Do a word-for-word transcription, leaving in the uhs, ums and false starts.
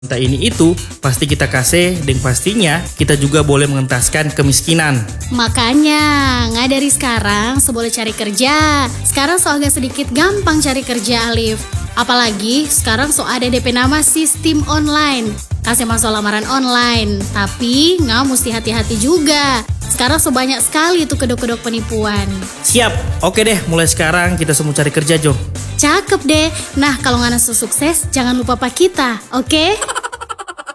Entah ini itu, pasti kita kasih dan pastinya kita juga boleh mengentaskan kemiskinan. Makanya, nggak dari sekarang seboleh cari kerja. Sekarang so agak sedikit gampang cari kerja, Alif. Apalagi sekarang so ada D P nama sistem online. Kasih masuk lamaran online. Tapi nggak mesti hati-hati juga. Sekarang so banyak sekali tuh kedok-kedok penipuan. Siap, oke deh mulai sekarang kita semua cari kerja Jo. Cakep deh. Nah kalau nggak nasu sukses, jangan lupa pak kita, oke?